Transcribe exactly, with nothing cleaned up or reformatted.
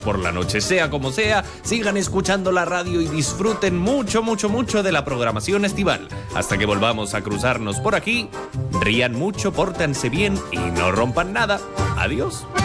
por la noche. Sea como sea, sigan escuchando la radio y disfruten mucho, mucho, mucho de la programación estival. Hasta que volvamos a cruzarnos por aquí, rían mucho, pórtense bien y no rompan nada. Adiós.